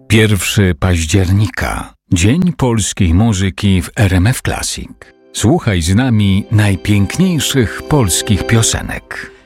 1 października, Dzień Polskiej Muzyki w RMF Classic. Słuchaj z nami najpiękniejszych polskich piosenek.